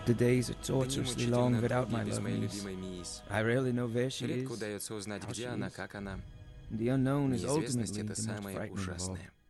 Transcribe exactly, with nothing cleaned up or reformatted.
The days are Дни torturously long мучительно without долгие my без love моей niece. любимой Мисс. I rarely know where she Редко is. удается узнать, how где she она, is. как она. The unknown is Неизвестность — ultimately это the most самое frightening of all. ужасное.